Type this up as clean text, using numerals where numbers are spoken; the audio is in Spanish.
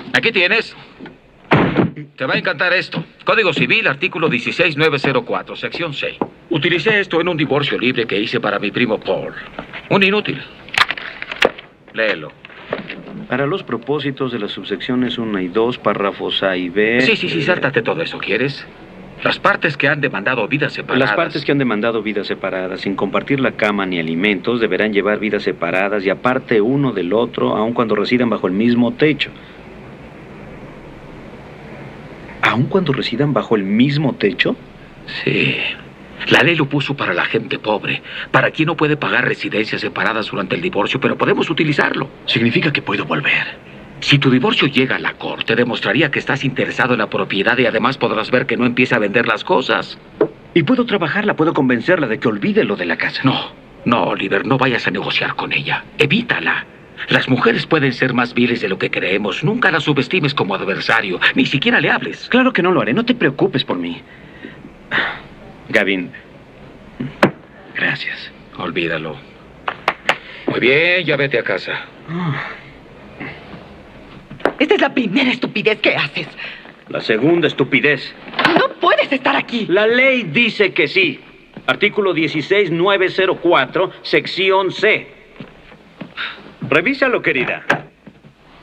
Aquí tienes. Te va a encantar esto. Código Civil, artículo 16904, sección 6. Utilicé esto en un divorcio libre que hice para mi primo Paul. Un inútil. Léelo. Para los propósitos de las subsecciones 1 y 2, párrafos A y B... Sí, sáltate todo eso, ¿quieres? Las partes que han demandado vidas separadas... Las partes que han demandado vidas separadas, sin compartir la cama ni alimentos, deberán llevar vidas separadas y aparte uno del otro, aun cuando residan bajo el mismo techo. ¿Aun cuando residan bajo el mismo techo? Sí. La ley lo puso para la gente pobre, para quien no puede pagar residencias separadas durante el divorcio, pero podemos utilizarlo. Significa que puedo volver. Si tu divorcio llega a la corte, demostraría que estás interesado en la propiedad y además podrás ver que no empieza a vender las cosas. Y puedo trabajarla, puedo convencerla de que olvide lo de la casa. No, Oliver, no vayas a negociar con ella. Evítala. Las mujeres pueden ser más viles de lo que creemos. Nunca las subestimes como adversario. Ni siquiera le hables. Claro que no lo haré. No te preocupes por mí. Gavin, gracias. Olvídalo. Muy bien, ya vete a casa. Esta es la primera estupidez que haces. La segunda estupidez. No puedes estar aquí. La ley dice que sí. Artículo 16904, sección C. Revísalo, querida.